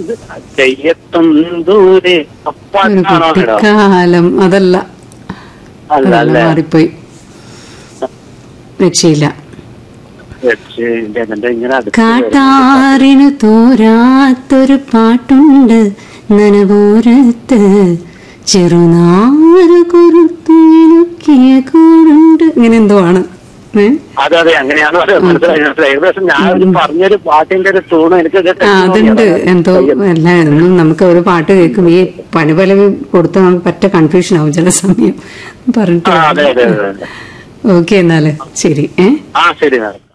തെയ്യത്തും ദൂരെ കാലം അതല്ല, മാറിപ്പോയി, രക്ഷയില്ല. കാട്ടാറിനു തോരാത്തൊരു പാട്ടുണ്ട് നനവോരത്ത്, ചെറുനാറ് കുറുത്തുക്കിയ കൂടുണ്ട്, ഇങ്ങനെ എന്തോ ആണ്. അതെ അതെ, അങ്ങനെയാണ് ഏകദേശം ഞാൻ പറഞ്ഞൊരു പാട്ടിന്റെ ഒരു ടൂണ് എനിക്ക് അതുണ്ട്. എന്തോ എല്ലാവരും നമുക്ക് ഒരു പാട്ട് കേൾക്കും, ഈ പനുപലവി കൊടുത്ത നമുക്ക് പറ്റ കൺഫ്യൂഷൻ ആവും ചില സമയം പറഞ്ഞിട്ട്. ഓക്കെ, എന്നാല് ശരി. ശരി.